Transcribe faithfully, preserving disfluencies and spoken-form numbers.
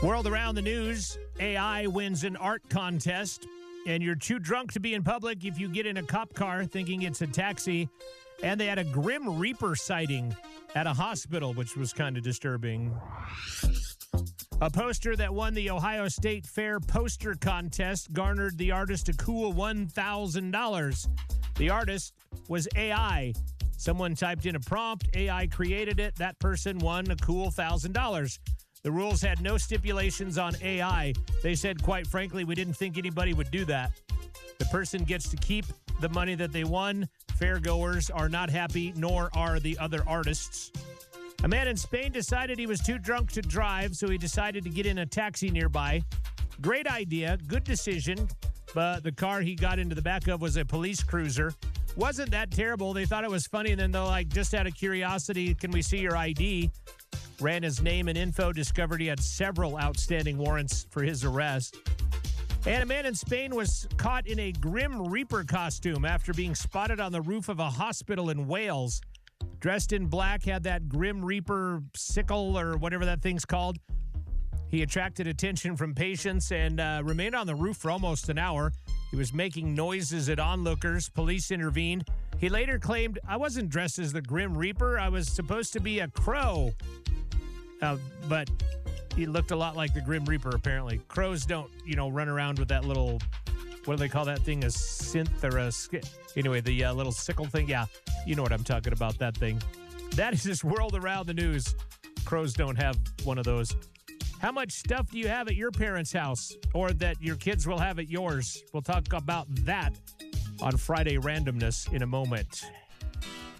World around the news, A I wins an art contest, and you're too drunk to be in public if you get in a cop car thinking it's a taxi. And they had a Grim Reaper sighting at a hospital, which was kind of disturbing. A poster that won the Ohio State Fair poster contest garnered the artist a cool one thousand dollars. The artist was A I. Someone typed in a prompt, A I created it, that person won a cool one thousand dollars. The rules had no stipulations on A I. They said, quite frankly, we didn't think anybody would do that. The person gets to keep the money that they won. Fairgoers are not happy, nor are the other artists. A man in Spain decided he was too drunk to drive, so he decided to get in a taxi nearby. Great idea, good decision, but the car he got into the back of was a police cruiser. Wasn't that terrible. They thought it was funny, and then they're like, just out of curiosity, can we see your I D? Ran his name and info, discovered he had several outstanding warrants for his arrest. And a man in Spain was caught in a Grim Reaper costume after being spotted on the roof of a hospital in Wales. Dressed in black, had that Grim Reaper sickle or whatever that thing's called. He attracted attention from patients and uh, remained on the roof for almost an hour. He was making noises at onlookers. Police intervened. He later claimed, I wasn't dressed as the Grim Reaper. I was supposed to be a crow. Uh, but he looked a lot like the Grim Reaper, apparently. Crows don't, you know, run around with that little, what do they call that thing? A synth or a, sk- anyway, the uh, little sickle thing. Yeah, you know what I'm talking about, that thing. That is just world around the news. Crows don't have one of those. How much stuff do you have at your parents' house or that your kids will have at yours? We'll talk about that on Friday Randomness in a moment.